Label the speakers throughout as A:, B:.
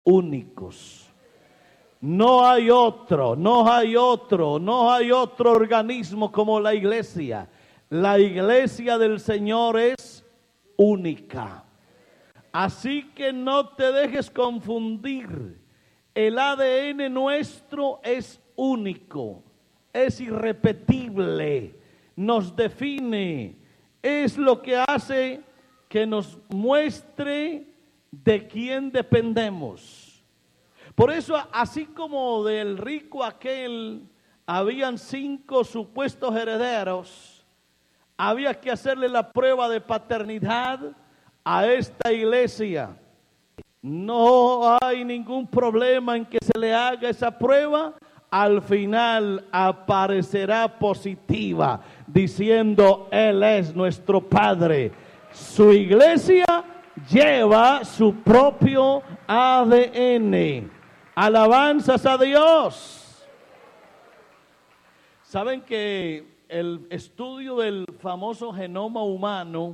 A: únicos. No hay otro organismo como la iglesia. La iglesia del Señor es única. Así que no te dejes confundir. El ADN nuestro es único, es irrepetible, nos define, es lo que hace que nos muestre de quién dependemos. Por eso, así como del rico aquel habían 5 supuestos herederos, había que hacerle la prueba de paternidad a esta iglesia. No hay ningún problema en que se le haga esa prueba. Al final aparecerá positiva, diciendo: Él es nuestro Padre. Su iglesia lleva su propio ADN. Alabanzas a Dios. Saben que el estudio del famoso genoma humano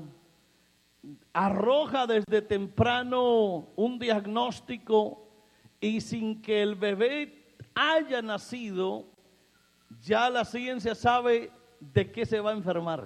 A: arroja desde temprano un diagnóstico, y sin que el bebé haya nacido, ya la ciencia sabe de qué se va a enfermar,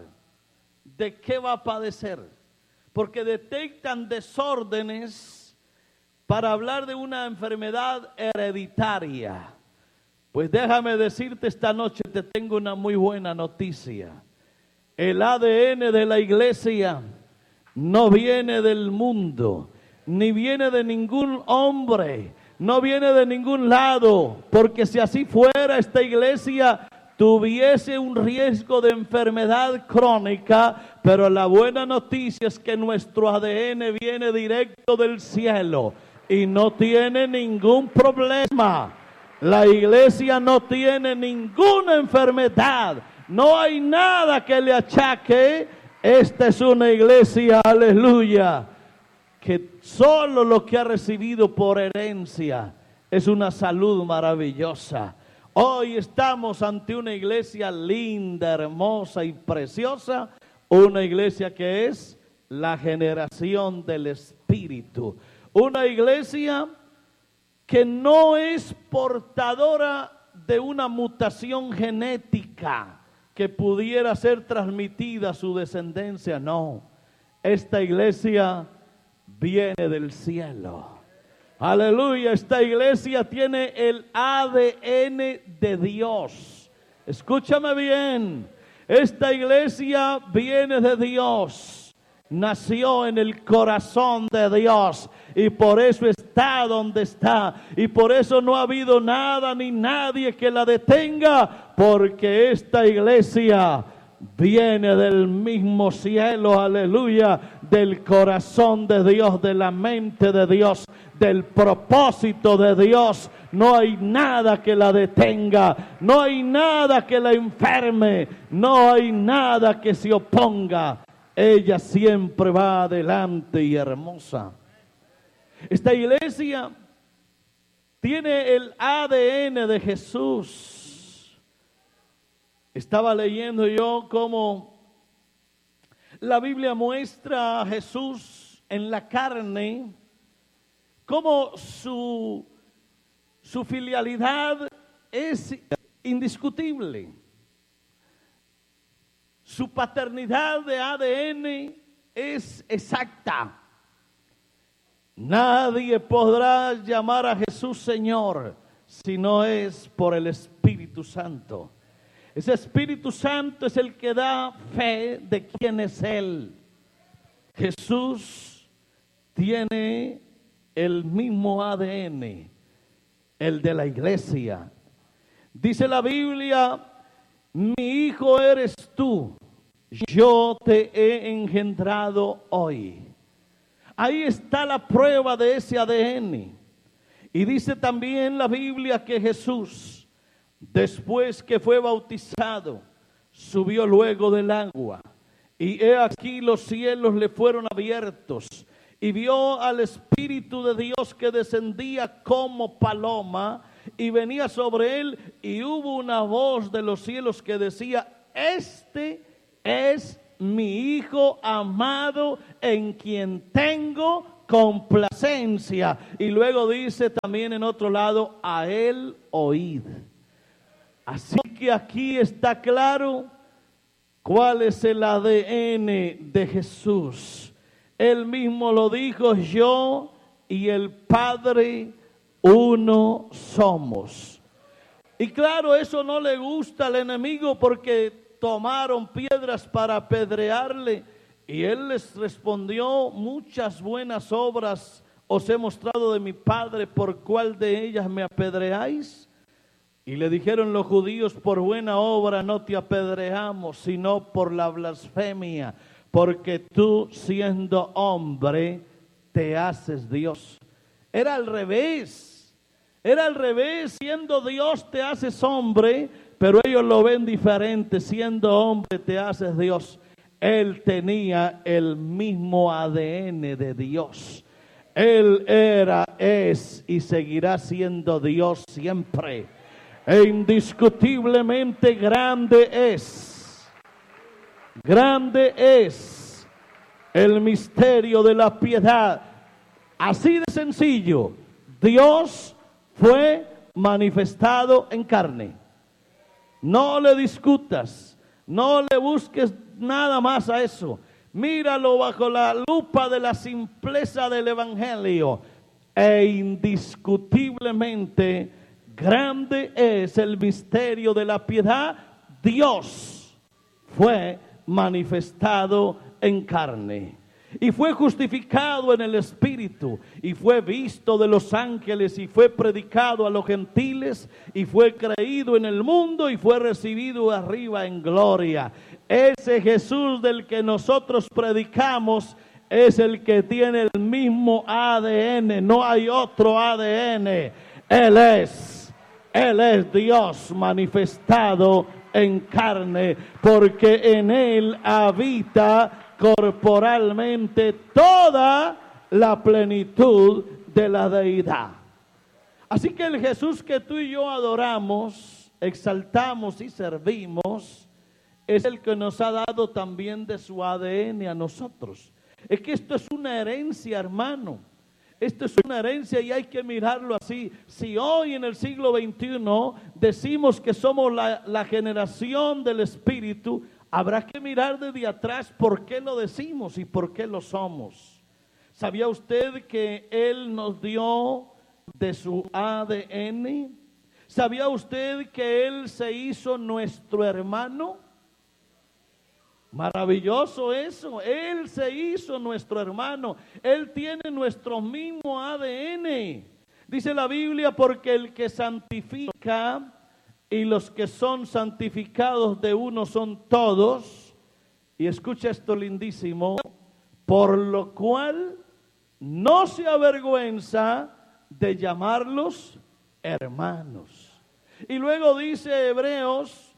A: de qué va a padecer, porque detectan desórdenes para hablar de una enfermedad hereditaria. Pues déjame decirte esta noche, te tengo una muy buena noticia. El ADN de la iglesia no viene del mundo, ni viene de ningún hombre, no viene de ningún lado, porque si así fuera, esta iglesia tuviese un riesgo de enfermedad crónica, pero la buena noticia es que nuestro ADN viene directo del cielo y no tiene ningún problema. La iglesia no tiene ninguna enfermedad, no hay nada que le achaque. Esta es una iglesia, aleluya, que solo lo que ha recibido por herencia es una salud maravillosa. Hoy estamos ante una iglesia linda, hermosa y preciosa, una iglesia que es la generación del Espíritu, una iglesia que no es portadora de una mutación genética que pudiera ser transmitida a su descendencia. No, esta iglesia viene del cielo. Aleluya, esta iglesia tiene el ADN de Dios. Escúchame bien, esta iglesia viene de Dios, nació en el corazón de Dios y por eso está donde está, y por eso no ha habido nada ni nadie que la detenga, porque esta iglesia viene del mismo cielo, aleluya, del corazón de Dios, de la mente de Dios, del propósito de Dios. No hay nada que la detenga, no hay nada que la enferme, no hay nada que se oponga. Ella siempre va adelante y hermosa. Esta iglesia tiene el ADN de Jesús. Estaba leyendo yo cómo la Biblia muestra a Jesús en la carne, cómo su filialidad es indiscutible. Su paternidad de ADN es exacta. Nadie podrá llamar a Jesús Señor si no es por el Espíritu Santo. Ese Espíritu Santo es el que da fe de quién es Él. Jesús tiene el mismo ADN, el de la iglesia. Dice la Biblia: mi hijo eres tú, yo te he engendrado hoy. Ahí está la prueba de ese ADN. Y dice también la Biblia que Jesús, después que fue bautizado, subió luego del agua. Y he aquí los cielos le fueron abiertos. Y vio al Espíritu de Dios que descendía como paloma y venía sobre él. Y hubo una voz de los cielos que decía: este es mi Hijo amado, en quien tengo complacencia. Y luego dice también en otro lado, a Él oíd. Así que aquí está claro cuál es el ADN de Jesús. Él mismo lo dijo, yo y el Padre uno somos. Y claro, eso no le gusta al enemigo porque tomaron piedras para apedrearle. Y él les respondió, muchas buenas obras os he mostrado de mi Padre, ¿por cuál de ellas me apedreáis? Y le dijeron los judíos, por buena obra no te apedreamos, sino por la blasfemia, porque tú siendo hombre te haces Dios. Era al revés, siendo Dios te haces hombre, pero ellos lo ven diferente, siendo hombre te haces Dios. Él tenía el mismo ADN de Dios. Él era, es y seguirá siendo Dios siempre. E indiscutiblemente grande es el misterio de la piedad. Así de sencillo, Dios fue manifestado en carne. No le discutas, no le busques nada más a eso. Míralo bajo la lupa de la simpleza del Evangelio. E indiscutiblemente grande es el misterio de la piedad. Dios fue manifestado en carne. Y fue justificado en el Espíritu, y fue visto de los ángeles, y fue predicado a los gentiles, y fue creído en el mundo, y fue recibido arriba en gloria. Ese Jesús del que nosotros predicamos es el que tiene el mismo ADN, no hay otro ADN. Él es Dios manifestado en carne, porque en Él habita corporalmente toda la plenitud de la deidad. Así que el Jesús que tú y yo adoramos, exaltamos y servimos, es el que nos ha dado también de su ADN a nosotros. Es que esto es una herencia, hermano. Esto es una herencia y hay que mirarlo así. Si hoy en el siglo XXI decimos que somos la generación del Espíritu, habrá que mirar desde atrás por qué lo decimos y por qué lo somos. ¿Sabía usted que Él nos dio de su ADN? ¿Sabía usted que Él se hizo nuestro hermano? Maravilloso eso. Él se hizo nuestro hermano. Él tiene nuestro mismo ADN. Dice la Biblia, porque el que santifica y los que son santificados de uno son todos. Y escucha esto lindísimo. Por lo cual no se avergüenza de llamarlos hermanos. Y luego dice Hebreos,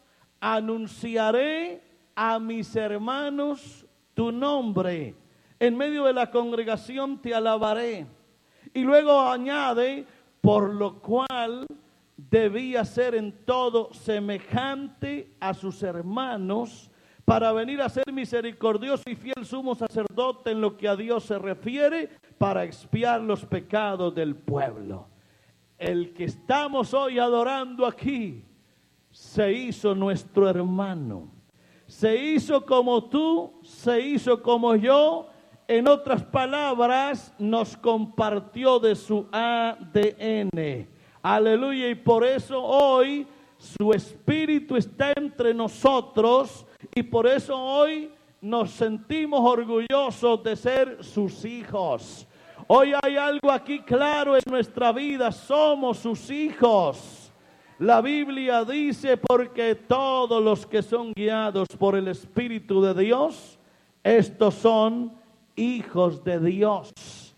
A: anunciaré a mis hermanos tu nombre. En medio de la congregación te alabaré. Y luego añade, por lo cual debía ser en todo semejante a sus hermanos, para venir a ser misericordioso y fiel sumo sacerdote en lo que a Dios se refiere, para expiar los pecados del pueblo. El que estamos hoy adorando aquí se hizo nuestro hermano. Se hizo como tú, se hizo como yo. En otras palabras, nos compartió de su ADN. Aleluya. Y por eso hoy su espíritu está entre nosotros. Y por eso hoy nos sentimos orgullosos de ser sus hijos. Hoy hay algo aquí claro en nuestra vida. Somos sus hijos. La Biblia dice, porque todos los que son guiados por el Espíritu de Dios, estos son hijos de Dios.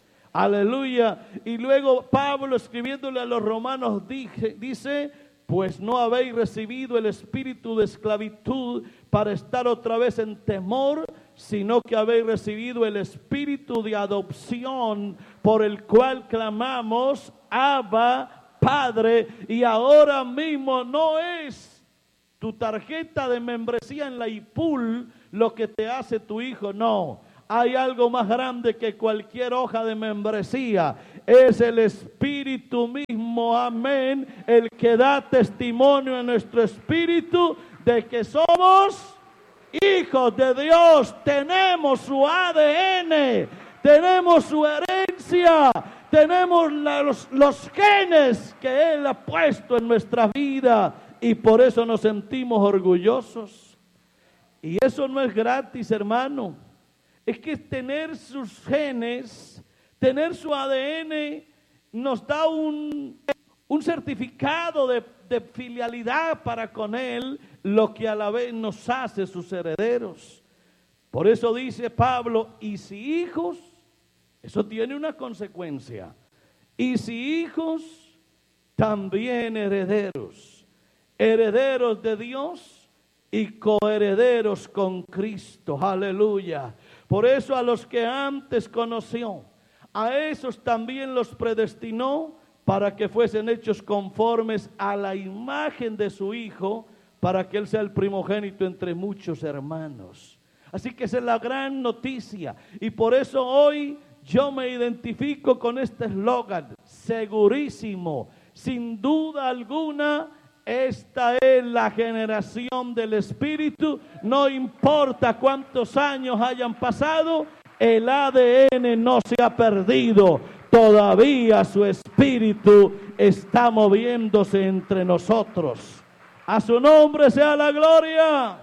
A: Aleluya. Y luego Pablo, escribiéndole a los romanos, dice, pues no habéis recibido el espíritu de esclavitud para estar otra vez en temor, sino que habéis recibido el espíritu de adopción, por el cual clamamos, Abba, Padre. Y ahora mismo no es tu tarjeta de membresía en la IPUL lo que te hace tu hijo, no. hay algo más grande que cualquier hoja de membresía. Es el Espíritu mismo, amén, el que da testimonio en nuestro espíritu de que somos hijos de Dios. Tenemos su ADN, tenemos su herencia, tenemos los genes que Él ha puesto en nuestra vida y por eso nos sentimos orgullosos. Y eso no es gratis, hermano. Es que tener sus genes, tener su ADN, nos da un certificado de filialidad para con Él, lo que a la vez nos hace sus herederos. Por eso dice Pablo, y si hijos, eso tiene una consecuencia, y si hijos, también herederos, herederos de Dios y coherederos con Cristo. Aleluya. Por eso a los que antes conoció, a esos también los predestinó para que fuesen hechos conformes a la imagen de su Hijo, para que Él sea el primogénito entre muchos hermanos. Así que esa es la gran noticia. Y por eso hoy yo me identifico con este eslogan, segurísimo, sin duda alguna. Esta es la generación del Espíritu. No importa cuántos años hayan pasado, el ADN no se ha perdido. Todavía su Espíritu está moviéndose entre nosotros. A su nombre sea la gloria.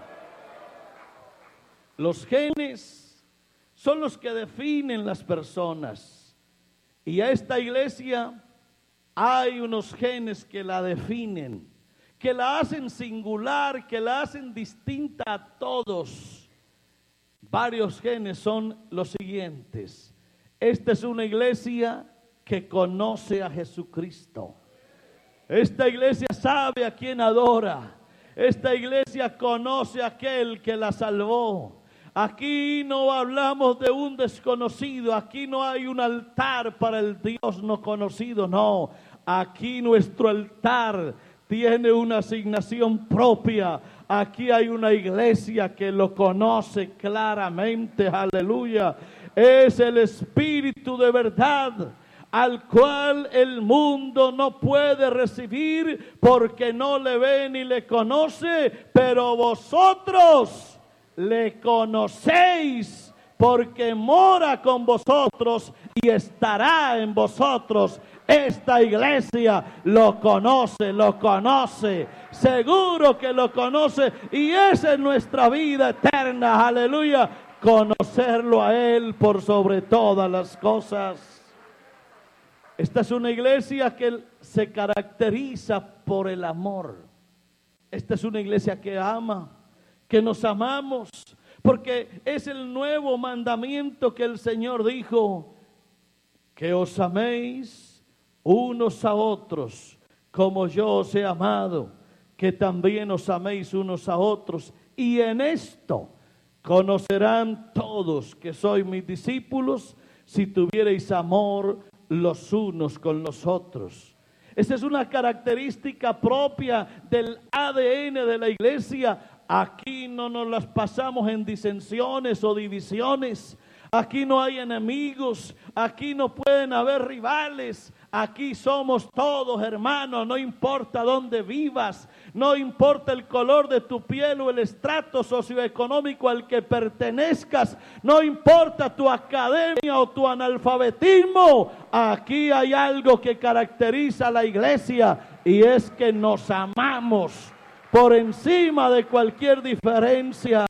A: Los genes son los que definen las personas. Y a esta iglesia hay unos genes que la definen, que la hacen singular, que la hacen distinta a todos. Varios genes son los siguientes. Esta es una iglesia que conoce a Jesucristo. Esta iglesia sabe a quién adora. Esta iglesia conoce a aquel que la salvó. Aquí no hablamos de un desconocido. Aquí no hay un altar para el Dios no conocido. No, aquí nuestro altar tiene una asignación propia. Aquí hay una iglesia que lo conoce claramente. Aleluya. Es el Espíritu de verdad, al cual el mundo no puede recibir porque no le ve ni le conoce, pero vosotros le conocéis porque mora con vosotros y estará en vosotros. Esta iglesia lo conoce, seguro que lo conoce, y esa es nuestra vida eterna, aleluya, conocerlo a Él por sobre todas las cosas. Esta es una iglesia que se caracteriza por el amor. Esta es una iglesia que ama, que nos amamos, porque es el nuevo mandamiento que el Señor dijo, que os améis unos a otros, como yo os he amado, que también os améis unos a otros. Y en esto conocerán todos que sois mis discípulos, si tuviereis amor los unos con los otros. Esa es una característica propia del ADN de la iglesia. Aquí no nos las pasamos en disensiones o divisiones. Aquí no hay enemigos, aquí no pueden haber rivales, aquí somos todos hermanos, no importa dónde vivas, no importa el color de tu piel o el estrato socioeconómico al que pertenezcas, no importa tu academia o tu analfabetismo, aquí hay algo que caracteriza a la iglesia y es que nos amamos por encima de cualquier diferencia.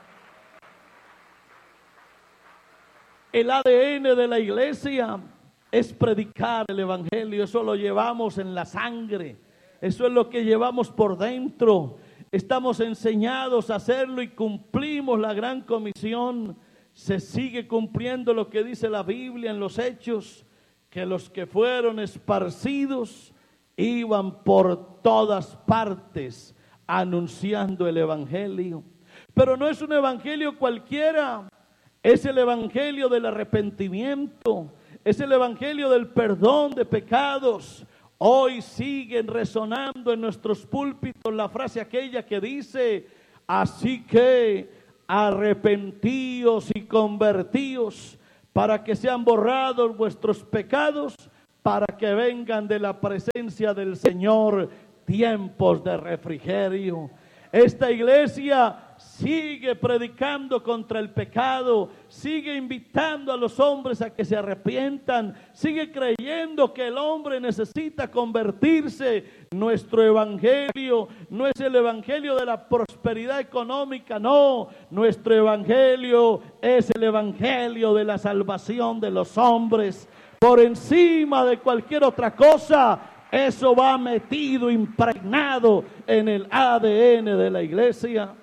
A: El ADN de la iglesia es predicar el evangelio. Eso lo llevamos en la sangre. Eso es lo que llevamos por dentro. Estamos enseñados a hacerlo y cumplimos la gran comisión. Se sigue cumpliendo lo que dice la Biblia en los Hechos, que los que fueron esparcidos iban por todas partes anunciando el evangelio. Pero no es un evangelio cualquiera. Es el evangelio del arrepentimiento, es el evangelio del perdón de pecados. Hoy siguen resonando en nuestros púlpitos la frase aquella que dice, así que arrepentíos y convertíos, para que sean borrados vuestros pecados, para que vengan de la presencia del Señor tiempos de refrigerio. Esta iglesia sigue predicando contra el pecado, sigue invitando a los hombres a que se arrepientan, sigue creyendo que el hombre necesita convertirse. Nuestro evangelio no es el evangelio de la prosperidad económica, no. Nuestro evangelio es el evangelio de la salvación de los hombres. Por encima de cualquier otra cosa, eso va metido, impregnado en el ADN de la iglesia.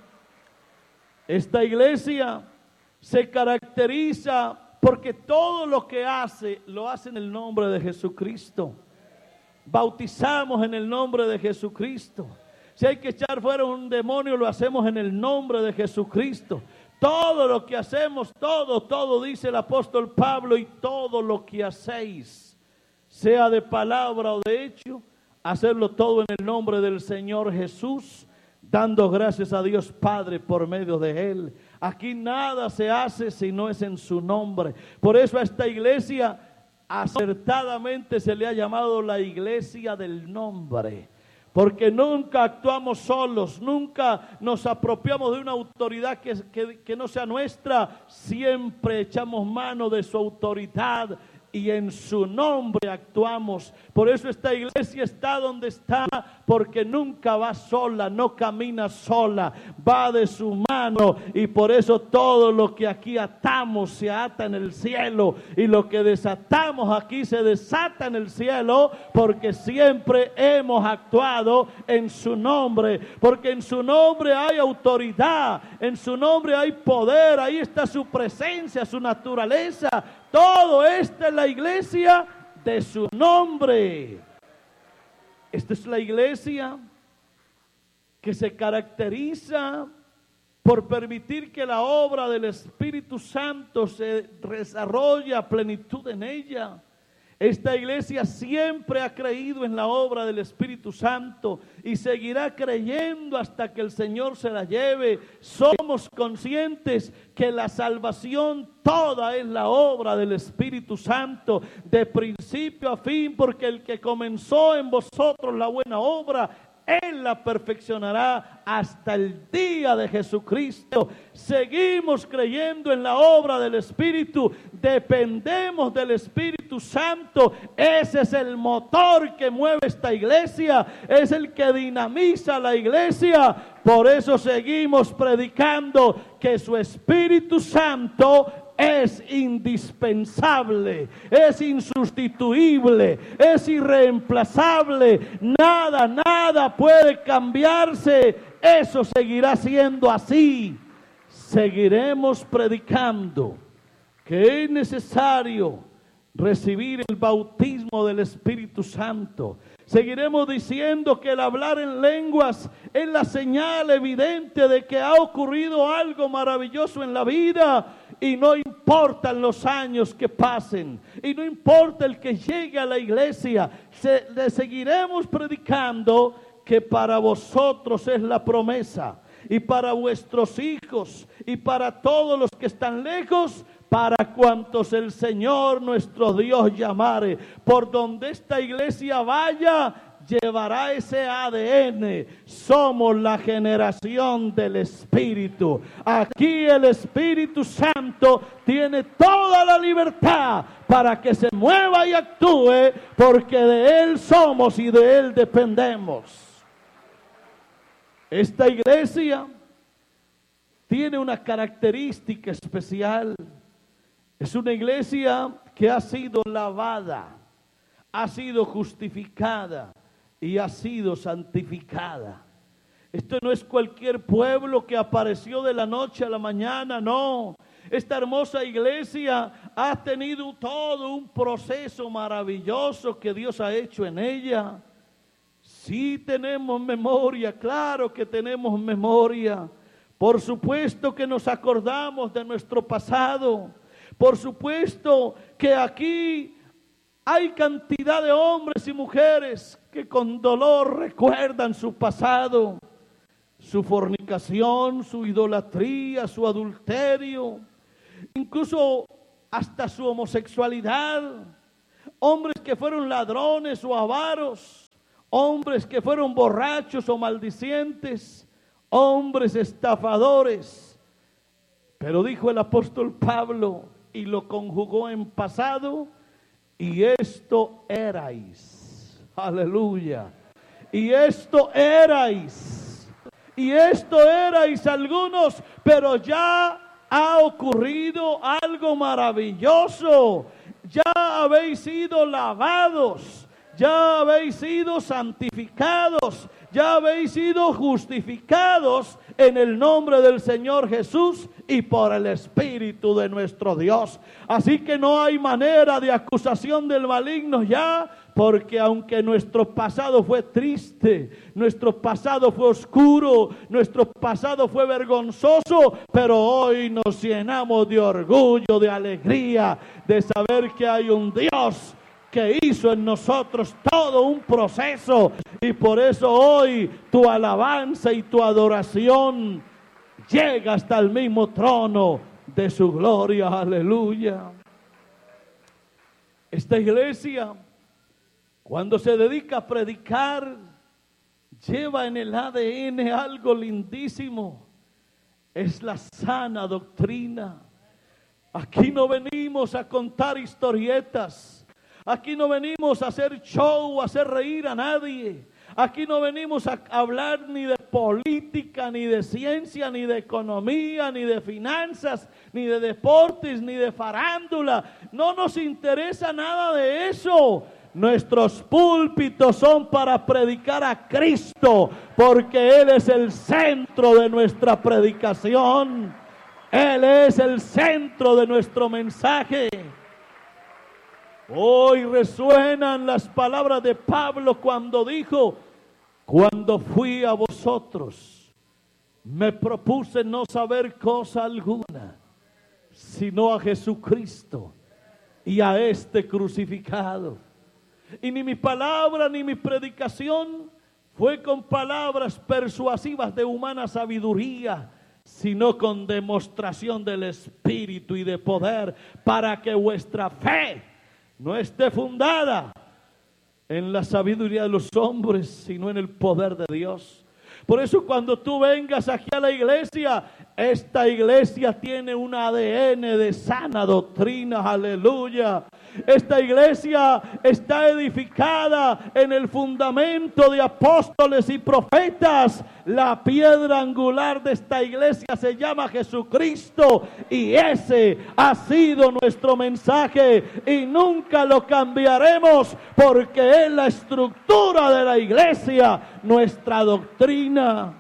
A: Esta iglesia se caracteriza porque todo lo que hace, lo hace en el nombre de Jesucristo. Bautizamos en el nombre de Jesucristo. Si hay que echar fuera un demonio, lo hacemos en el nombre de Jesucristo. Todo lo que hacemos, todo dice el apóstol Pablo, y todo lo que hacéis, sea de palabra o de hecho, hacerlo todo en el nombre del Señor Jesús, dando gracias a Dios Padre por medio de Él. Aquí nada se hace si no es en su nombre. Por eso a esta iglesia acertadamente se le ha llamado la iglesia del nombre. Porque nunca actuamos solos, nunca nos apropiamos de una autoridad que no sea nuestra. Siempre echamos mano de su autoridad y en su nombre actuamos. Por eso esta iglesia está donde está, porque nunca va sola, no camina sola, va de su mano, y por eso todo lo que aquí atamos se ata en el cielo, y lo que desatamos aquí se desata en el cielo, porque siempre hemos actuado en su nombre, porque en su nombre hay autoridad, en su nombre hay poder, ahí está su presencia, su naturaleza. Todo esto es la iglesia de su nombre. Esta es la iglesia que se caracteriza por permitir que la obra del Espíritu Santo se desarrolle a plenitud en ella. Esta iglesia siempre ha creído en la obra del Espíritu Santo y seguirá creyendo hasta que el Señor se la lleve. Somos conscientes que la salvación toda es la obra del Espíritu Santo, de principio a fin, porque el que comenzó en vosotros la buena obra, Él la perfeccionará hasta el día de Jesucristo. Seguimos creyendo en la obra del Espíritu, dependemos del Espíritu Santo. Ese es el motor que mueve esta iglesia, es el que dinamiza la iglesia. Por eso seguimos predicando que su Espíritu Santo es indispensable, es insustituible, es irreemplazable. Nada puede cambiarse. Eso seguirá siendo así. Seguiremos predicando que es necesario recibir el bautismo del Espíritu Santo. Seguiremos diciendo que el hablar en lenguas es la señal evidente de que ha ocurrido algo maravilloso en la vida, y no importan los años que pasen, y no importa el que llegue a la iglesia. Le seguiremos predicando que para vosotros es la promesa, y para vuestros hijos, y para todos los que están lejos, para cuantos el Señor nuestro Dios llamare. Por donde esta iglesia vaya, llevará ese ADN. Somos la generación del Espíritu. Aquí el Espíritu Santo tiene toda la libertad para que se mueva y actúe, porque de Él somos y de Él dependemos. Esta iglesia tiene una característica especial. Es una iglesia que ha sido lavada, ha sido justificada y ha sido santificada. Esto no es cualquier pueblo que apareció de la noche a la mañana, no. Esta hermosa iglesia ha tenido todo un proceso maravilloso que Dios ha hecho en ella. Sí tenemos memoria, claro que tenemos memoria. Por supuesto que nos acordamos de nuestro pasado. Por supuesto que aquí hay cantidad de hombres y mujeres que con dolor recuerdan su pasado. su fornicación, su idolatría, su adulterio, incluso hasta su homosexualidad. Hombres que fueron ladrones o avaros, hombres que fueron borrachos o maldicientes, hombres estafadores. Pero dijo el apóstol Pablo, y lo conjugó en pasado, y esto erais. Aleluya. Y esto erais. Y esto erais algunos, pero ya ha ocurrido algo maravilloso. Ya habéis sido lavados, ya habéis sido santificados, ya habéis sido justificados en el nombre del Señor Jesús y por el Espíritu de nuestro Dios. Así que no hay manera de acusación del maligno ya, porque aunque nuestro pasado fue triste, nuestro pasado fue oscuro, nuestro pasado fue vergonzoso, pero hoy nos llenamos de orgullo, de alegría, de saber que hay un Dios que hizo en nosotros todo un proceso, y por eso hoy tu alabanza y tu adoración llega hasta el mismo trono de su gloria. Aleluya. Esta iglesia, cuando se dedica a predicar, lleva en el ADN algo lindísimo. Es la sana doctrina. Aquí no venimos a contar historietas. Aquí no venimos a hacer show, a hacer reír a nadie. Aquí no venimos a hablar ni de política, ni de ciencia, ni de economía, ni de finanzas, ni de deportes, ni de farándula. No nos interesa nada de eso. Nuestros púlpitos son para predicar a Cristo, porque Él es el centro de nuestra predicación. Él es el centro de nuestro mensaje. Hoy resuenan las palabras de Pablo cuando dijo: cuando fui a vosotros, me propuse no saber cosa alguna, sino a Jesucristo y a este crucificado. Y ni mi palabra ni mi predicación fue con palabras persuasivas de humana sabiduría, sino con demostración del Espíritu y de poder, para que vuestra fe no esté fundada en la sabiduría de los hombres, sino en el poder de Dios. Por eso cuando tú vengas aquí a la iglesia, esta iglesia tiene un ADN de sana doctrina, aleluya. Esta iglesia está edificada en el fundamento de apóstoles y profetas. La piedra angular de esta iglesia se llama Jesucristo, y ese ha sido nuestro mensaje y nunca lo cambiaremos, porque es la estructura de la iglesia, nuestra doctrina.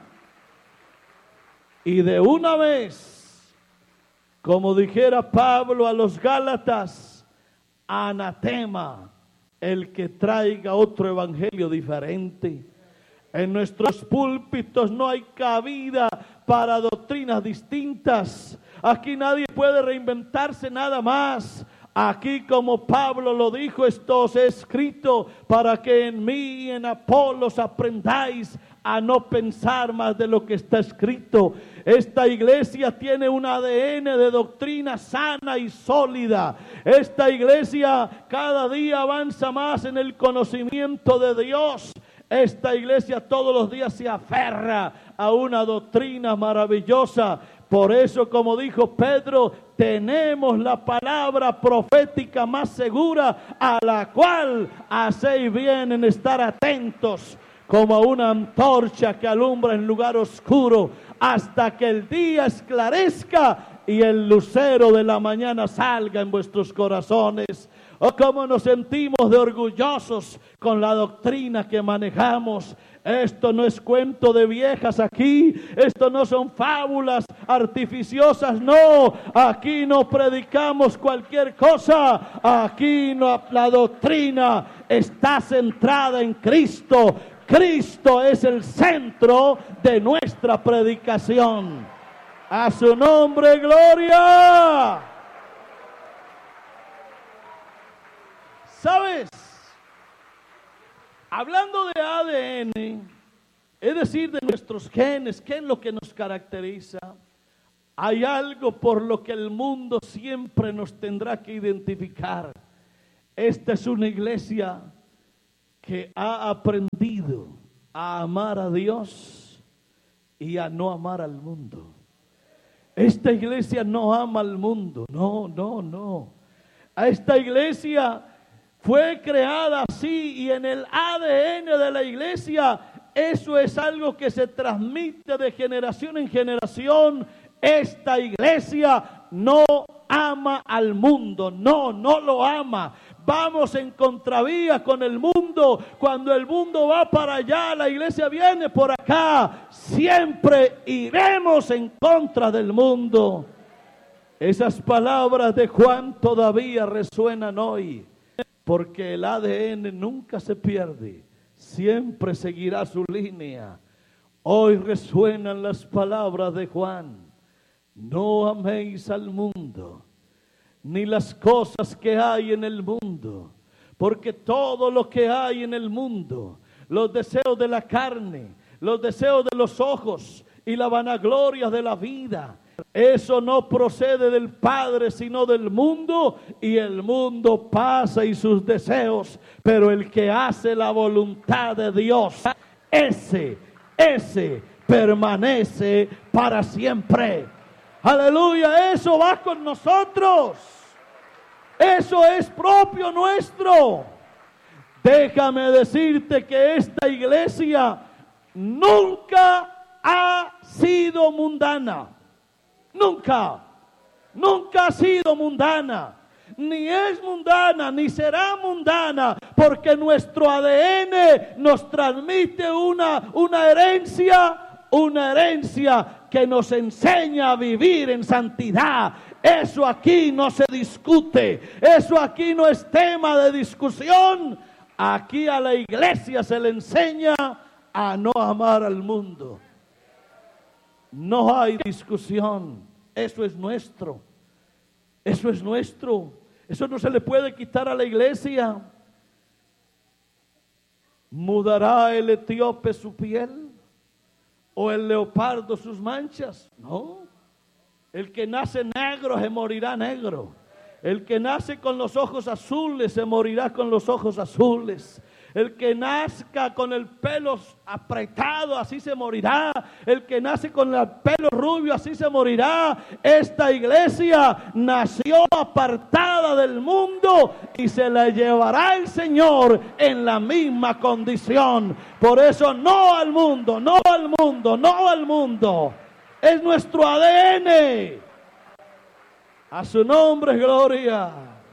A: Y de una vez, como dijera Pablo a los Gálatas, anatema el que traiga otro evangelio diferente. En nuestros púlpitos no hay cabida para doctrinas distintas. Aquí nadie puede reinventarse nada más. Aquí, como Pablo lo dijo, esto os he escrito para que en mí y en Apolos aprendáis a no pensar más de lo que está escrito. Esta iglesia tiene un ADN de doctrina sana y sólida. Esta iglesia cada día avanza más en el conocimiento de Dios. Esta iglesia todos los días se aferra a una doctrina maravillosa. Por eso, como dijo Pedro, tenemos la palabra profética más segura, a la cual hacéis bien en estar atentos, como una antorcha que alumbra en lugar oscuro, hasta que el día esclarezca y el lucero de la mañana salga en vuestros corazones. Oh, cómo nos sentimos de orgullosos con la doctrina que manejamos. Esto no es cuento de viejas aquí, esto no son fábulas artificiosas, no, aquí no predicamos cualquier cosa, aquí no, la doctrina está centrada en Cristo. Cristo es el centro de nuestra predicación. A su nombre, gloria. ¿Sabes? Hablando de ADN, es decir, de nuestros genes, ¿qué es lo que nos caracteriza? Hay algo por lo que el mundo siempre nos tendrá que identificar. Esta es una iglesia que ha aprendido a amar a Dios y a no amar al mundo. Esta iglesia no ama al mundo, no. A esta iglesia fue creada así y en el ADN de la iglesia eso es algo que se transmite de generación en generación. Esta iglesia no ama al mundo, no lo ama. Vamos en contravía con el mundo. Cuando el mundo va para allá, la iglesia viene por acá. Siempre iremos en contra del mundo. Esas palabras de Juan todavía resuenan hoy, porque el ADN nunca se pierde, siempre seguirá su línea. Hoy resuenan las palabras de Juan: no améis al mundo, ni las cosas que hay en el mundo, porque todo lo que hay en el mundo, los deseos de la carne, los deseos de los ojos y la vanagloria de la vida, eso no procede del Padre, sino del mundo, y el mundo pasa y sus deseos, pero el que hace la voluntad de Dios, ese permanece para siempre. Aleluya, eso va con nosotros. Eso es propio nuestro. Déjame decirte que esta iglesia nunca ha sido mundana. Nunca ha sido mundana, ni es mundana, ni será mundana, porque nuestro ADN nos transmite una herencia que nos enseña a vivir en santidad. Eso aquí no se discute, eso aquí no es tema de discusión. Aquí a la iglesia se le enseña a no amar al mundo. No hay discusión, eso es nuestro, eso no se le puede quitar a la iglesia. ¿Mudará el etíope su piel o el leopardo sus manchas? No, el que nace negro se morirá negro, el que nace con los ojos azules se morirá con los ojos azules. El que nazca con el pelo apretado, así se morirá. El que nace con el pelo rubio, así se morirá. Esta iglesia nació apartada del mundo y se la llevará el Señor en la misma condición. Por eso no al mundo, no al mundo, no al mundo. Es nuestro ADN. A su nombre, gloria.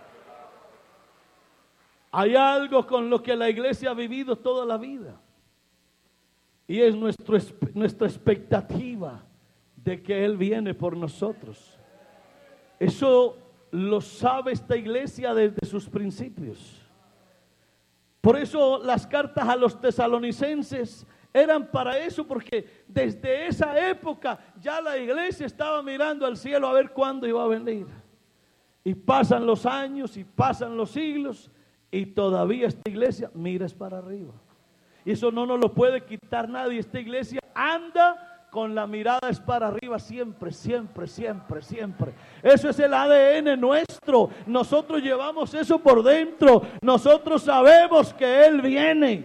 A: Hay algo con lo que la iglesia ha vivido toda la vida, y es nuestra expectativa de que Él viene por nosotros. Eso lo sabe esta iglesia desde sus principios. Por eso las cartas a los tesalonicenses eran para eso, porque desde esa época ya la iglesia estaba mirando al cielo a ver cuándo iba a venir. Y pasan los años y pasan los siglos, y todavía esta iglesia mira para arriba. Y eso no nos lo puede quitar nadie. Esta iglesia anda con la mirada para arriba siempre. Eso es el ADN nuestro. Nosotros llevamos eso por dentro. Nosotros sabemos que Él viene.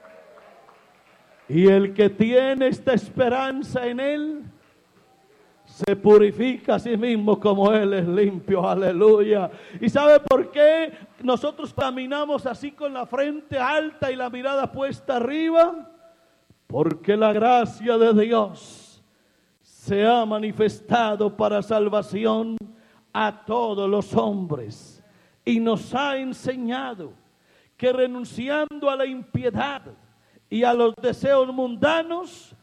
A: Y el que tiene esta esperanza en Él se purifica a sí mismo como Él es limpio. Aleluya. ¿Y sabe por qué nosotros caminamos así con la frente alta y la mirada puesta arriba? Porque la gracia de Dios se ha manifestado para salvación a todos los hombres, y nos ha enseñado que renunciando a la impiedad y a los deseos mundanos,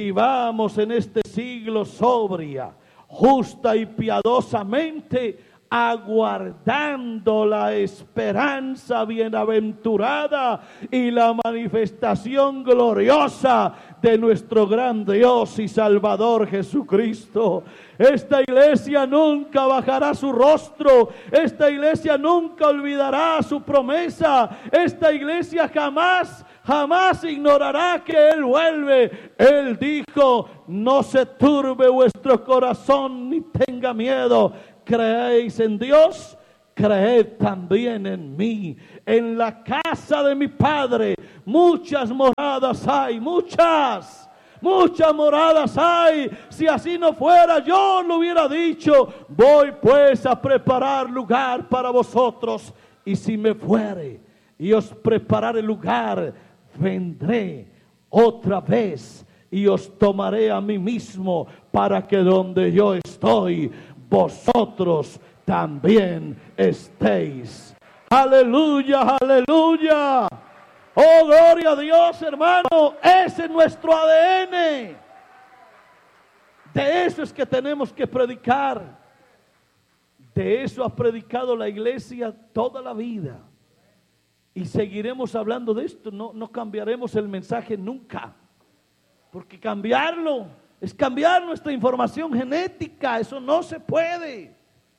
A: vivamos en este siglo sobria, justa y piadosamente, aguardando la esperanza bienaventurada y la manifestación gloriosa de nuestro gran Dios y Salvador Jesucristo. Esta iglesia nunca bajará su rostro, esta iglesia nunca olvidará su promesa, esta iglesia jamás ignorará que Él vuelve. Él dijo: no se turbe vuestro corazón ni tenga miedo. ¿Creéis en Dios? Creed también en mí. En la casa de mi Padre muchas moradas hay, muchas moradas hay. Si así no fuera, yo lo hubiera dicho. Voy pues a preparar lugar para vosotros. Y si me fuere y os prepararé lugar, vendré otra vez y os tomaré a mí mismo, para que donde yo estoy, vosotros también estéis. Aleluya, aleluya. Oh, gloria a Dios, hermano. Ese es nuestro ADN. De eso es que tenemos que predicar. De eso ha predicado la iglesia toda la vida. Y seguiremos hablando de esto. No cambiaremos el mensaje nunca. Porque cambiarlo es cambiar nuestra información genética. Eso no se puede.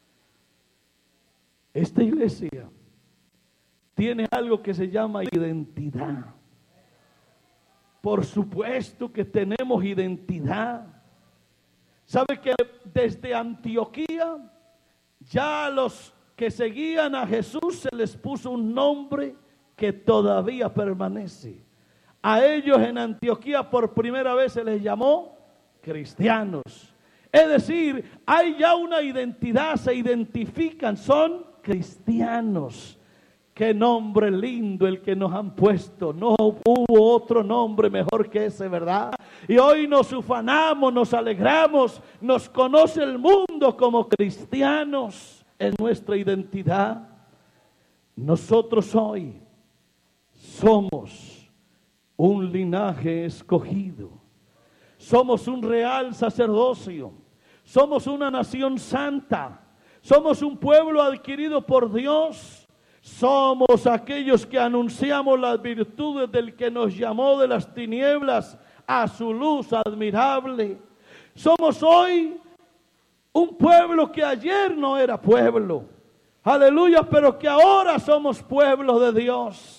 A: Esta iglesia tiene algo que se llama identidad. Por supuesto que tenemos identidad. ¿Sabe que desde Antioquía ya a los que seguían a Jesús se les puso un nombre que todavía permanece? A ellos en Antioquía por primera vez se les llamó cristianos. Es decir, hay ya una identidad, se identifican, son cristianos. Qué nombre lindo el que nos han puesto. No hubo otro nombre mejor que ese, ¿verdad? Y hoy nos ufanamos, nos alegramos, nos conoce el mundo como cristianos. Es nuestra identidad. Nosotros hoy somos un linaje escogido. Somos un real sacerdocio. Somos una nación santa. Somos un pueblo adquirido por Dios. Somos aquellos que anunciamos las virtudes del que nos llamó de las tinieblas a su luz admirable. Somos hoy un pueblo que ayer no era pueblo. Aleluya, pero que ahora somos pueblo de Dios.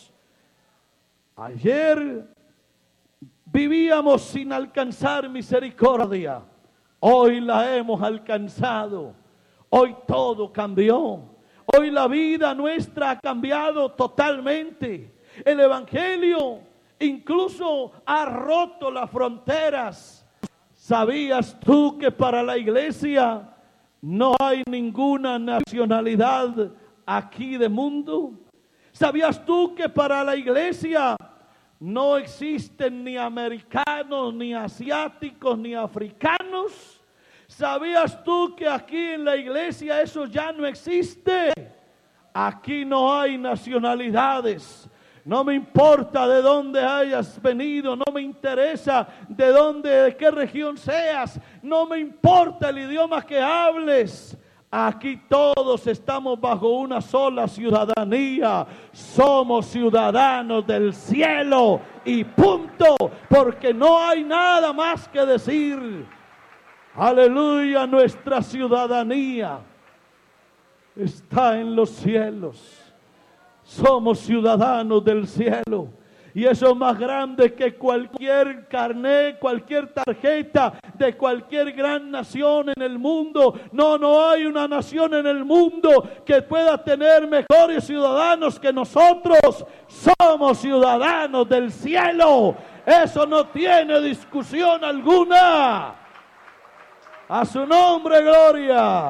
A: Ayer vivíamos sin alcanzar misericordia. Hoy la hemos alcanzado. Hoy todo cambió. Hoy la vida nuestra ha cambiado totalmente. El evangelio incluso ha roto las fronteras. ¿Sabías tú que para la iglesia no hay ninguna nacionalidad aquí de mundo? ¿Sabías tú que para la iglesia no existen ni americanos, ni asiáticos, ni africanos? ¿Sabías tú que aquí en la iglesia eso ya no existe? Aquí no hay nacionalidades. No me importa de dónde hayas venido, no me interesa de qué región seas, no me importa el idioma que hables. Aquí todos estamos bajo una sola ciudadanía. Somos ciudadanos del cielo y punto, porque no hay nada más que decir. Aleluya, nuestra ciudadanía está en los cielos. Somos ciudadanos del cielo. Y eso es más grande que cualquier carnet, cualquier tarjeta de cualquier gran nación en el mundo. No hay una nación en el mundo que pueda tener mejores ciudadanos que nosotros. Somos ciudadanos del cielo. Eso no tiene discusión alguna. A su nombre, gloria.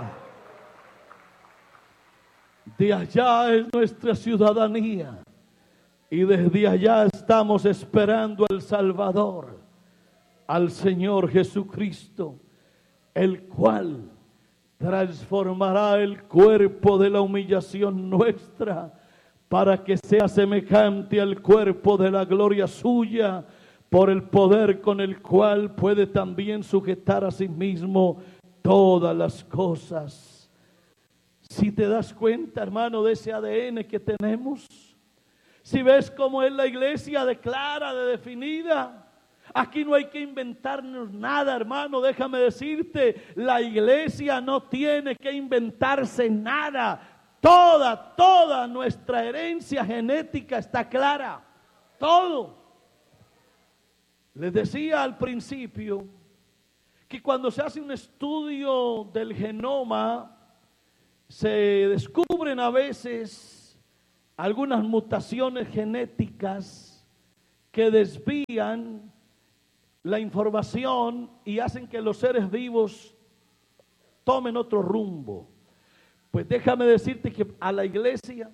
A: De allá es nuestra ciudadanía. Y desde allá estamos esperando al Salvador, al Señor Jesucristo, el cual transformará el cuerpo de la humillación nuestra para que sea semejante al cuerpo de la gloria suya, por el poder con el cual puede también sujetar a sí mismo todas las cosas. Si te das cuenta, hermano, de ese ADN que tenemos, si ves cómo es la iglesia de clara, de definida, aquí no hay que inventarnos nada, hermano. Déjame decirte, la iglesia no tiene que inventarse nada. Toda nuestra herencia genética está clara. Todo. Les decía al principio que cuando se hace un estudio del genoma, se descubren a veces algunas mutaciones genéticas que desvían la información y hacen que los seres vivos tomen otro rumbo. Pues déjame decirte que a la iglesia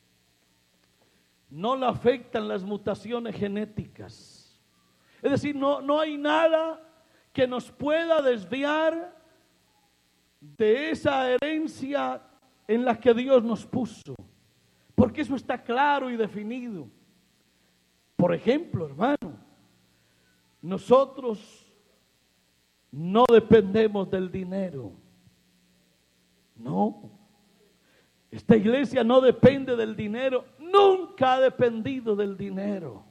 A: no le afectan las mutaciones genéticas. Es decir, no hay nada que nos pueda desviar de esa herencia en la que Dios nos puso, porque eso está claro y definido. Por ejemplo, hermano, nosotros no dependemos del dinero. No, esta iglesia no depende del dinero, nunca ha dependido del dinero.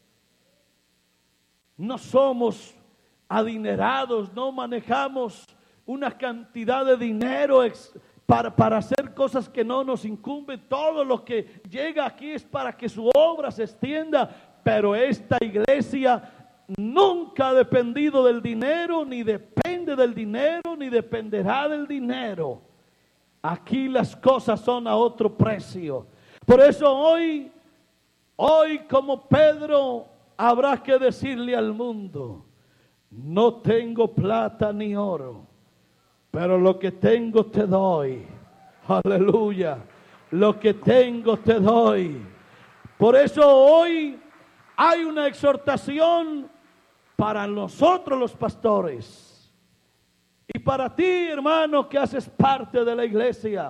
A: No somos adinerados, no manejamos una cantidad de dinero para hacer cosas que no nos incumben. Todo lo que llega aquí es para que su obra se extienda, pero esta iglesia nunca ha dependido del dinero, ni depende del dinero, ni dependerá del dinero. Aquí las cosas son a otro precio. Por eso hoy como Pedro, habrá que decirle al mundo: no tengo plata ni oro, pero lo que tengo te doy. Aleluya. Lo que tengo te doy. Por eso hoy hay una exhortación para nosotros los pastores. Y para ti, hermano, que haces parte de la iglesia.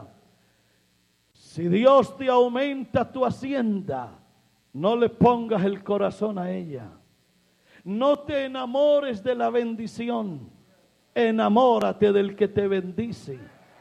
A: Si Dios te aumenta tu hacienda, no le pongas el corazón a ella. No te enamores de la bendición. Enamórate del que te bendice.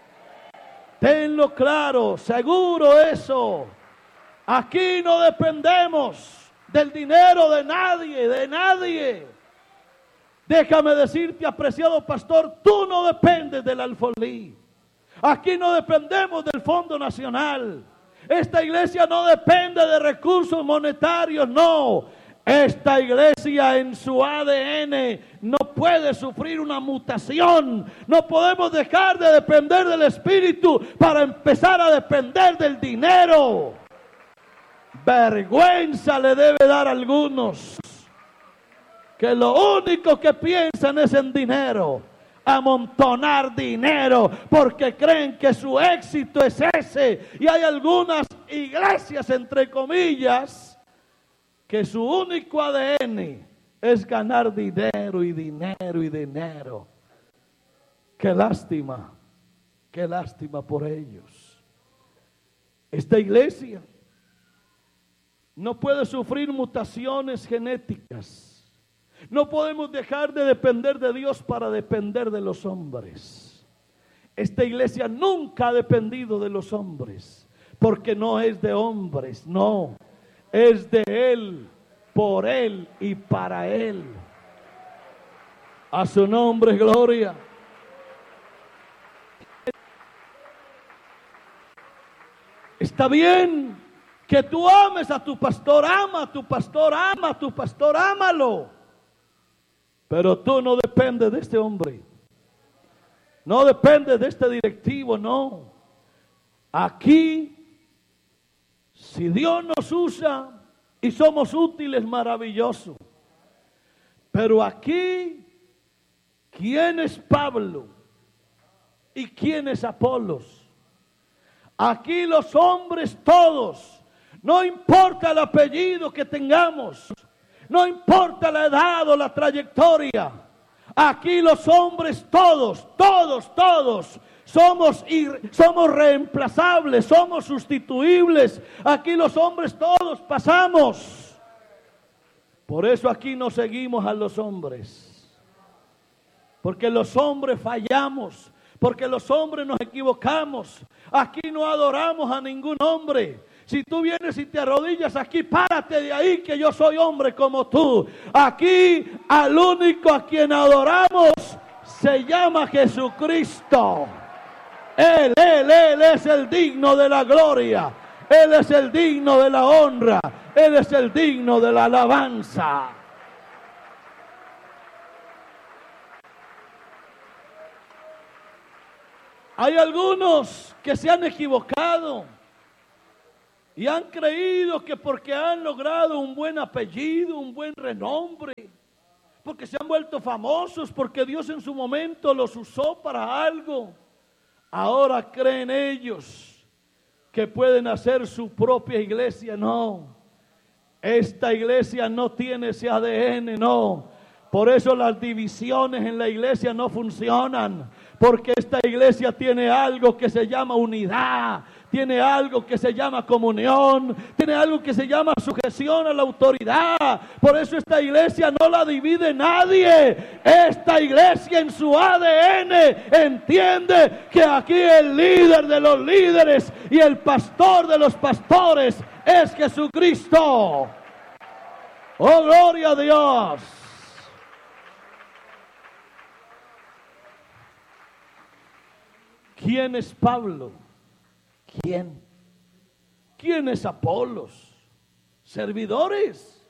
A: Tenlo claro, seguro eso. Aquí no dependemos del dinero de nadie. Déjame decirte, apreciado pastor, tú no dependes del alfolí. Aquí no dependemos del Fondo Nacional. Esta iglesia no depende de recursos monetarios, no. Esta iglesia en su ADN no puede sufrir una mutación. No podemos dejar de depender del Espíritu para empezar a depender del dinero. Vergüenza le debe dar a algunos que lo único que piensan es en dinero, amontonar dinero, porque creen que su éxito es ese. Y hay algunas iglesias, entre comillas, que su único ADN es ganar dinero y dinero y dinero. Qué lástima por ellos. Esta iglesia no puede sufrir mutaciones genéticas. No podemos dejar de depender de Dios para depender de los hombres. Esta iglesia nunca ha dependido de los hombres, porque no es de hombres, no. Es de Él, por Él y para Él. A su nombre, gloria. Está bien que tú ames a tu pastor, ama a tu pastor, ámalo. Pero tú no dependes de este hombre. No dependes de este directivo, no. Aquí, si Dios nos usa y somos útiles, maravilloso. Pero aquí, ¿quién es Pablo? ¿Y quién es Apolos? Aquí los hombres todos, no importa el apellido que tengamos, no importa la edad o la trayectoria, aquí los hombres todos somos reemplazables, somos sustituibles. Aquí los hombres todos pasamos. Por eso aquí no seguimos a los hombres, porque los hombres fallamos, porque los hombres nos equivocamos. Aquí no adoramos a ningún hombre. Si tú vienes y te arrodillas aquí, párate de ahí, que yo soy hombre como tú. Aquí al único a quien adoramos se llama Jesucristo. Él es el digno de la gloria. Él es el digno de la honra. Él es el digno de la alabanza. Hay algunos que se han equivocado y han creído que porque han logrado un buen apellido, un buen renombre, porque se han vuelto famosos, porque Dios en su momento los usó para algo, ahora creen ellos que pueden hacer su propia iglesia. No, esta iglesia no tiene ese ADN, no. Por eso las divisiones en la iglesia no funcionan, porque esta iglesia tiene algo que se llama unidad, tiene algo que se llama comunión, tiene algo que se llama sujeción a la autoridad. Por eso esta iglesia no la divide nadie. Esta iglesia en su ADN entiende que aquí el líder de los líderes y el pastor de los pastores es Jesucristo. ¡Oh, gloria a Dios! ¿Quién es Pablo? ¿Quién? ¿Quién es Apolos? Servidores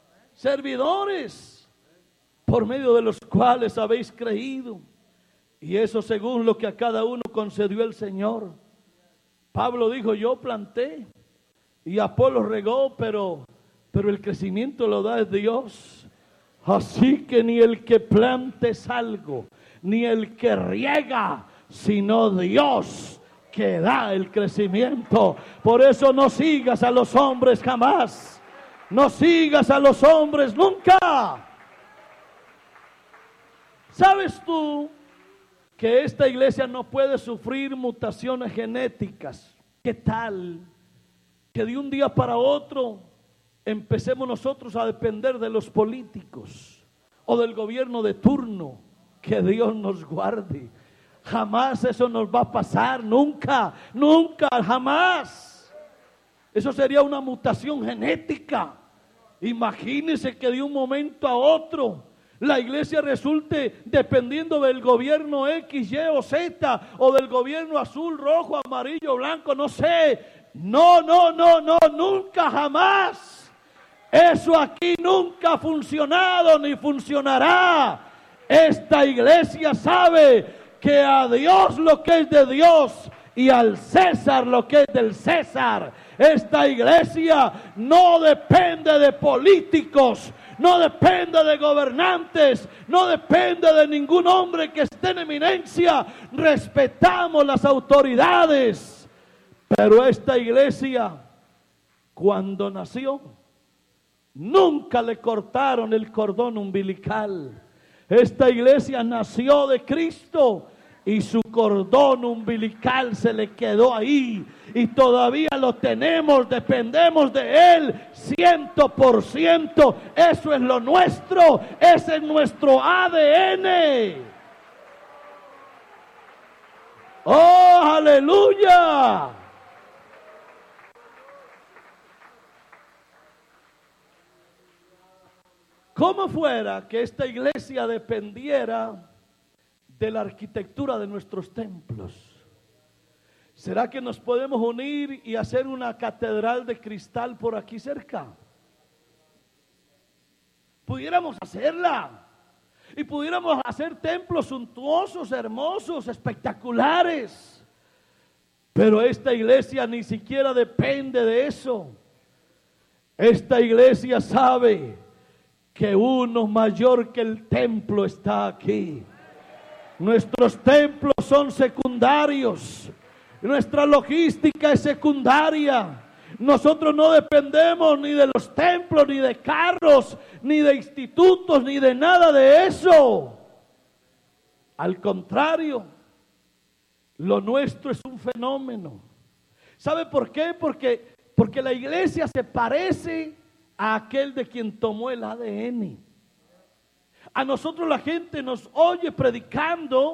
A: por medio de los cuales habéis creído, y eso según lo que a cada uno concedió el Señor. Pablo dijo: yo planté y Apolos regó, pero el crecimiento lo da Dios. Así que ni el que plante es algo, ni el que riega, sino Dios que da el crecimiento. Por eso no sigas a los hombres jamás. No sigas a los hombres nunca. ¿Sabes tú que esta iglesia no puede sufrir mutaciones genéticas? ¿Qué tal que de un día para otro empecemos nosotros a depender de los políticos o del gobierno de turno? Que Dios nos guarde. Jamás eso nos va a pasar, nunca, jamás. Eso sería una mutación genética. Imagínense que de un momento a otro la iglesia resulte dependiendo del gobierno X, Y o Z, o del gobierno azul, rojo, amarillo, blanco, no sé. No, nunca, jamás. Eso aquí nunca ha funcionado ni funcionará. Esta iglesia sabe que a Dios lo que es de Dios y al César lo que es del César. Esta iglesia no depende de políticos, no depende de gobernantes, no depende de ningún hombre que esté en eminencia. Respetamos las autoridades, pero esta iglesia, cuando nació, nunca le cortaron el cordón umbilical. Esta iglesia nació de Cristo y su cordón umbilical se le quedó ahí y todavía lo tenemos, dependemos de Él 100%. Eso es lo nuestro, ese es nuestro ADN. ¡Oh, aleluya! Como fuera que esta iglesia dependiera de la arquitectura de nuestros templos, ¿será que nos podemos unir y hacer una catedral de cristal por aquí cerca? Pudiéramos hacerla y pudiéramos hacer templos suntuosos, hermosos, espectaculares. Pero esta iglesia ni siquiera depende de eso. Esta iglesia sabe que uno mayor que el templo está aquí. Nuestros templos son secundarios. Nuestra logística es secundaria. Nosotros no dependemos ni de los templos, ni de carros, ni de institutos, ni de nada de eso. Al contrario, lo nuestro es un fenómeno. ¿Sabe por qué? Porque la iglesia se parece a aquel de quien tomó el ADN. A nosotros la gente nos oye predicando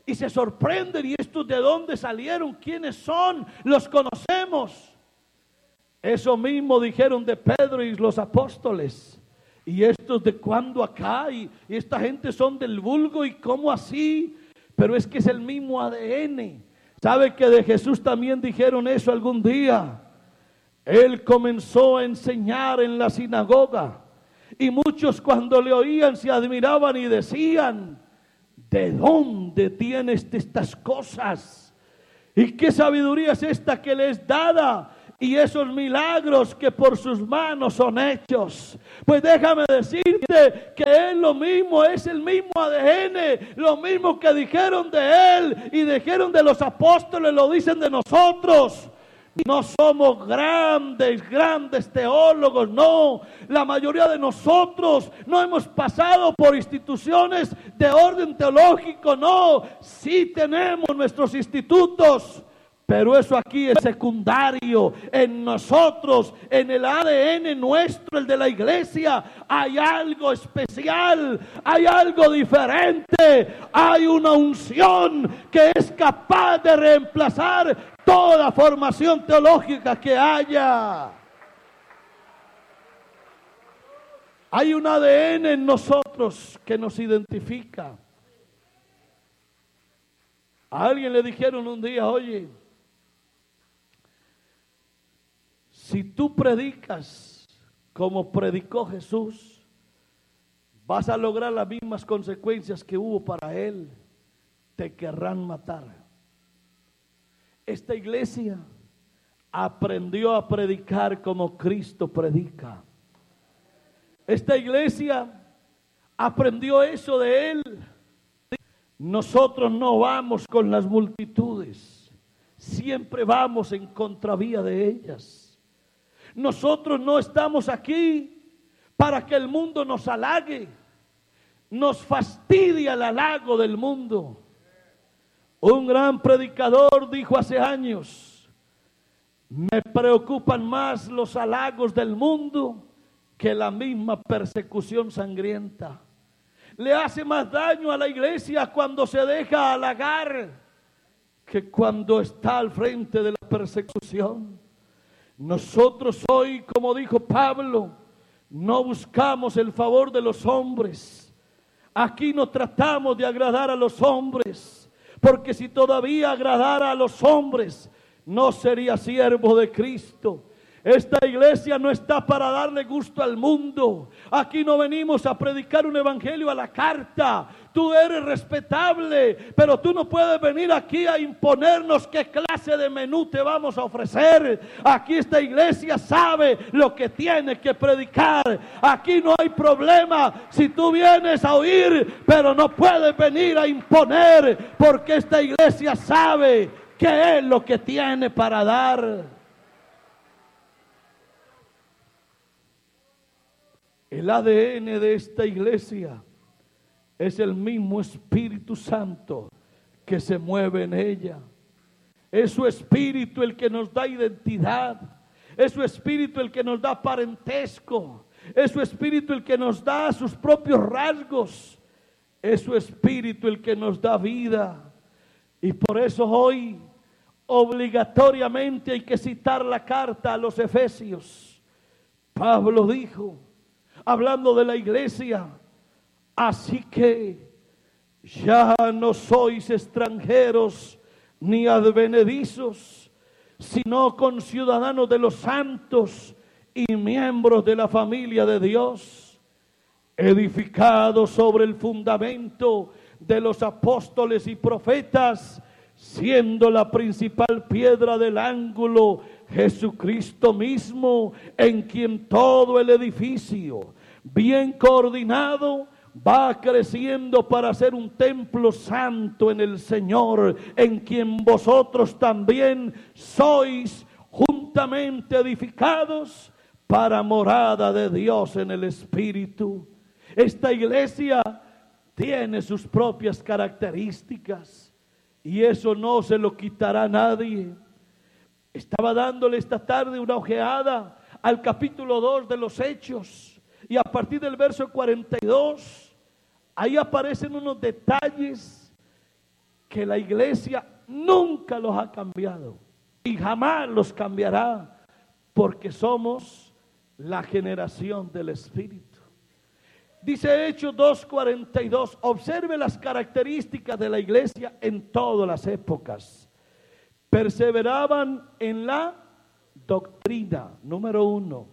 A: y se sorprenden. ¿Y estos de dónde salieron? ¿Quiénes son? ¿Los conocemos? Eso mismo dijeron de Pedro y los apóstoles. ¿Y estos de cuándo acá? Y esta gente son del vulgo, ¿y cómo así? Pero es que es el mismo ADN. ¿Sabe que de Jesús también dijeron eso algún día? Él comenzó a enseñar en la sinagoga y muchos cuando le oían se admiraban y decían: ¿de dónde tienes estas cosas? ¿Y qué sabiduría es esta que le es dada? Y esos milagros que por sus manos son hechos. Pues déjame decirte que es lo mismo, es el mismo ADN, lo mismo que dijeron de él y dijeron de los apóstoles, lo dicen de nosotros. No somos grandes teólogos, no. La mayoría de nosotros no hemos pasado por instituciones de orden teológico, no. Sí tenemos nuestros institutos, pero eso aquí es secundario. En nosotros, en el ADN nuestro, el de la iglesia, hay algo especial, hay algo diferente, hay una unción que es capaz de reemplazar toda formación teológica que haya. Hay un ADN en nosotros que nos identifica. A alguien le dijeron un día: oye, si tú predicas como predicó Jesús, vas a lograr las mismas consecuencias que hubo para él. Te querrán matar. Esta iglesia aprendió a predicar como Cristo predica. Esta iglesia aprendió eso de él. Nosotros no vamos con las multitudes, siempre vamos en contravía de ellas. Nosotros no estamos aquí para que el mundo nos halague. Nos fastidia el halago del mundo. Un gran predicador dijo hace años: me preocupan más los halagos del mundo que la misma persecución sangrienta. Le hace más daño a la iglesia cuando se deja halagar que cuando está al frente de la persecución. Nosotros hoy, como dijo Pablo, no buscamos el favor de los hombres. Aquí no tratamos de agradar a los hombres, porque si todavía agradara a los hombres, no sería siervo de Cristo. Esta iglesia no está para darle gusto al mundo. Aquí no venimos a predicar un evangelio a la carta. Tú eres respetable, pero tú no puedes venir aquí a imponernos qué clase de menú te vamos a ofrecer. Aquí esta iglesia sabe lo que tiene que predicar. Aquí no hay problema si tú vienes a oír, pero no puedes venir a imponer, porque esta iglesia sabe qué es lo que tiene para dar. El ADN de esta iglesia es el mismo Espíritu Santo que se mueve en ella. Es su Espíritu el que nos da identidad. Es su Espíritu el que nos da parentesco. Es su Espíritu el que nos da sus propios rasgos. Es su Espíritu el que nos da vida. Y por eso hoy obligatoriamente hay que citar la carta a los Efesios. Pablo dijo, hablando de la iglesia: así que ya no sois extranjeros ni advenedizos, sino conciudadanos de los santos y miembros de la familia de Dios, edificados sobre el fundamento de los apóstoles y profetas, siendo la principal piedra del ángulo Jesucristo mismo, en quien todo el edificio, bien coordinado, va creciendo para ser un templo santo en el Señor, en quien vosotros también sois juntamente edificados para morada de Dios en el Espíritu. Esta iglesia tiene sus propias características y eso no se lo quitará nadie. Estaba dándole esta tarde una ojeada al capítulo 2 de los Hechos, y a partir del verso 42, ahí aparecen unos detalles que la iglesia nunca los ha cambiado y jamás los cambiará, porque somos la generación del Espíritu. Dice Hechos 2:42, observe las características de la iglesia en todas las épocas. Perseveraban en la doctrina, número 1.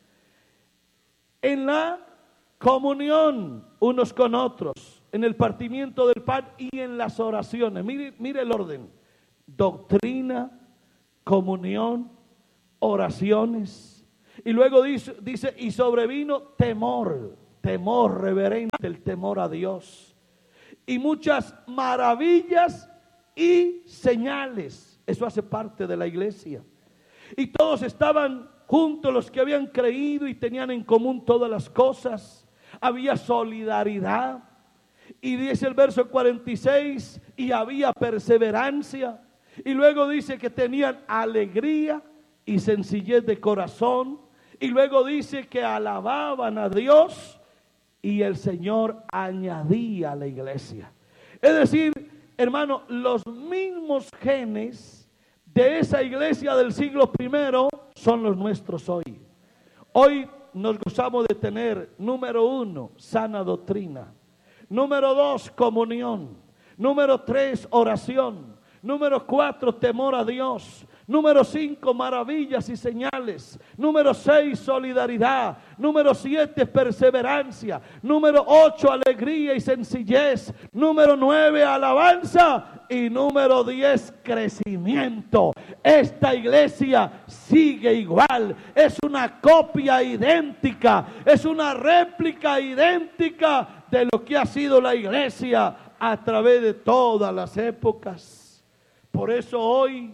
A: En la comunión unos con otros, en el partimiento del pan y en las oraciones. Mire el orden: doctrina, comunión, oraciones. Y luego dice y sobrevino temor reverente, el temor a Dios. Y muchas maravillas y señales. Eso hace parte de la iglesia. Y todos estaban juntos, los que habían creído y tenían en común todas las cosas. Había solidaridad. Y dice el verso 46, y había perseverancia. Y luego dice que tenían alegría y sencillez de corazón. Y luego dice que alababan a Dios y el Señor añadía a la iglesia. Es decir, hermano, los mismos genes de esa iglesia del siglo I son los nuestros hoy. Hoy nos gozamos de tener, número 1, sana doctrina. Número 2, comunión. Número 3, oración. Número 4, temor a Dios. Número 5, maravillas y señales. Número 6, solidaridad. Número 7, perseverancia. Número 8, alegría y sencillez. Número 9, alabanza. Y número 10, crecimiento. Esta iglesia sigue igual. Es una copia idéntica. Es una réplica idéntica de lo que ha sido la iglesia a través de todas las épocas. Por eso hoy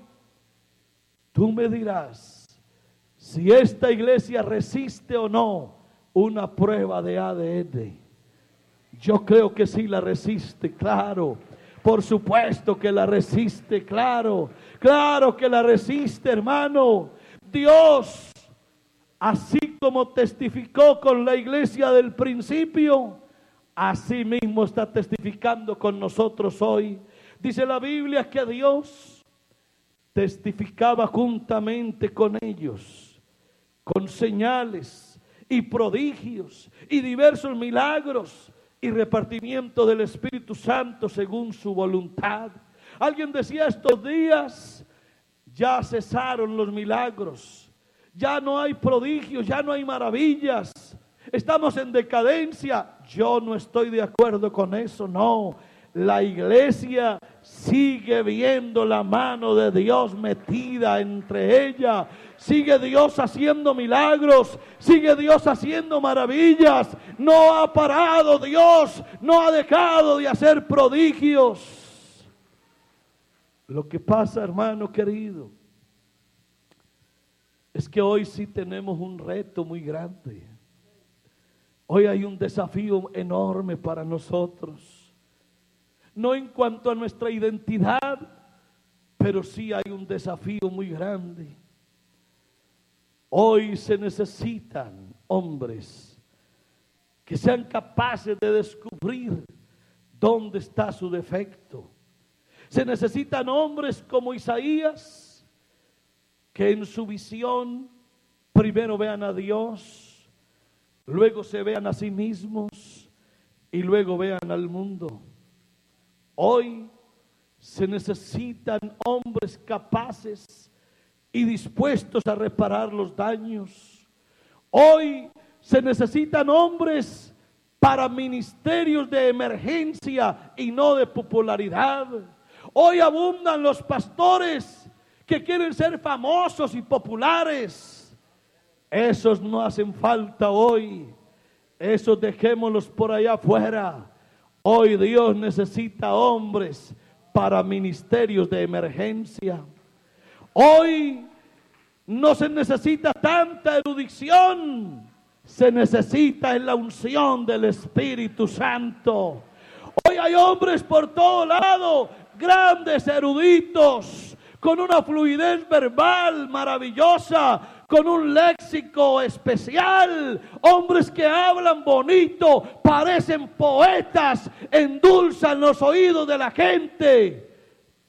A: tú me dirás si esta iglesia resiste o no una prueba de ADN. Yo creo que sí la resiste, claro. Por supuesto que la resiste, claro. Claro que la resiste, hermano. Dios, así como testificó con la iglesia del principio, así mismo está testificando con nosotros hoy. Dice la Biblia que Dios testificaba juntamente con ellos, con señales y prodigios y diversos milagros y repartimiento del Espíritu Santo según su voluntad. Alguien decía: estos días ya cesaron los milagros, ya no hay prodigios, ya no hay maravillas, estamos en decadencia. Yo no estoy de acuerdo con eso, no. La iglesia sigue viendo la mano de Dios metida entre ella. Sigue Dios haciendo milagros. Sigue Dios haciendo maravillas. No ha parado Dios. No ha dejado de hacer prodigios. Lo que pasa, hermano querido, es que hoy sí tenemos un reto muy grande. Hoy hay un desafío enorme para nosotros. No en cuanto a nuestra identidad, pero sí hay un desafío muy grande. Hoy se necesitan hombres que sean capaces de descubrir dónde está su defecto. Se necesitan hombres como Isaías, que en su visión primero vean a Dios, luego se vean a sí mismos y luego vean al mundo. Hoy se necesitan hombres capaces y dispuestos a reparar los daños. Hoy se necesitan hombres para ministerios de emergencia y no de popularidad. Hoy abundan los pastores que quieren ser famosos y populares. Esos no hacen falta hoy. Esos dejémoslos por allá afuera. Hoy Dios necesita hombres para ministerios de emergencia. Hoy no se necesita tanta erudición, se necesita en la unción del Espíritu Santo. Hoy hay hombres por todo lado, grandes eruditos, con una fluidez verbal maravillosa, con un léxico especial, hombres que hablan bonito, parecen poetas, endulzan los oídos de la gente.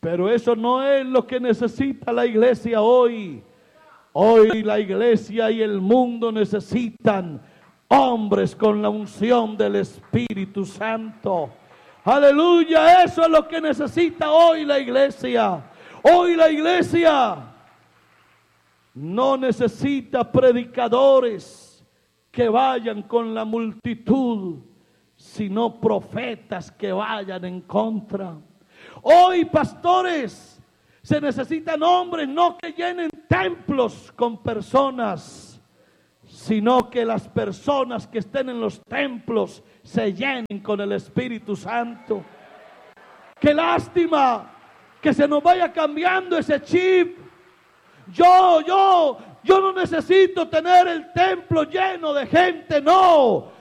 A: Pero eso no es lo que necesita la iglesia hoy. Hoy la iglesia y el mundo necesitan hombres con la unción del Espíritu Santo. Aleluya, eso es lo que necesita hoy la iglesia. Hoy la iglesia no necesita predicadores que vayan con la multitud, sino profetas que vayan en contra. Hoy, pastores, se necesitan hombres no que llenen templos con personas, sino que las personas que estén en los templos se llenen con el Espíritu Santo. Qué lástima que se nos vaya cambiando ese chip. Yo no necesito tener el templo lleno de gente, no.